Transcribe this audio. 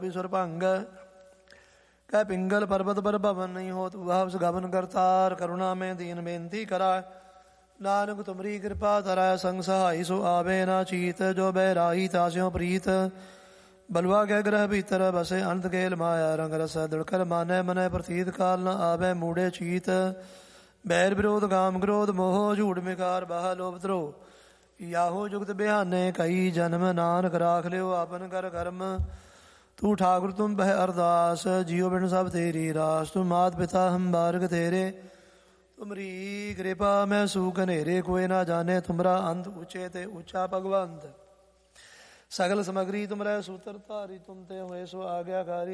सुरभंग कह पिंगल पर्वत पर भवन नहीं होत भाव गवन करतार करुणा में दीन बेनती कराय नानक तुमरी कृपा धराय संग सहाय सो आवे ना चीत जो बैराही तास्यों प्रीत बलवा के ग्रह भीतर बसे अंत केल माया रंग रस दुड़कर माने मने प्रतीत काल न आवे मूढ़े चीत बैर विरोध काम क्रोध मोह झूठ मिकार बाह लोभ द्रोह याहो जुगत बिहाने कई जन्म नानक राख लियो आपन कर कर्म तू ठाकुर तुम बह अरदास जियो बिन सब तेरी रास तुम मात पिता हम बारग तेरे तुमरी कृपा मैं सूख नेरे कोई ना जाने तुमरा अंत ऊंचे ते ऊंचा भगवंत सकल सामग्री तुमरा सूत्र धारी तुम ते हुए सो आज्ञाकारी